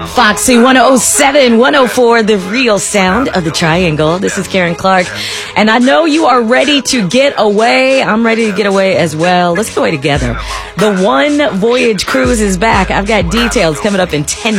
Foxy 107, 104, the real sound of the triangle. This is Karen Clark, and I know you are ready to get away. I'm ready to get away as well. Let's get away together. The One Voyage cruise is back. I've got details coming up in 10